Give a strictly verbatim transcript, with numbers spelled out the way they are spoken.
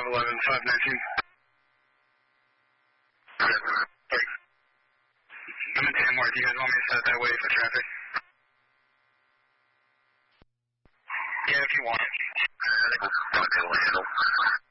eleven, five nineteen. I'm in Tamworth. Do you guys want me to set that way for traffic? Yeah, if you want.